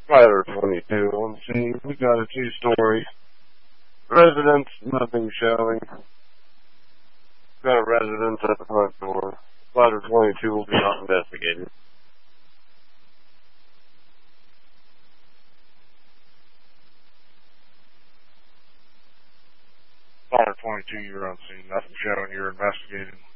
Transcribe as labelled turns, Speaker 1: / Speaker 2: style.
Speaker 1: Ladder 22 on scene. We got a 2-story residence, nothing showing. Got a residence at the front door. Ladder 22 will be not investigated. Ladder 22, you're on scene. Nothing showing. You're investigating.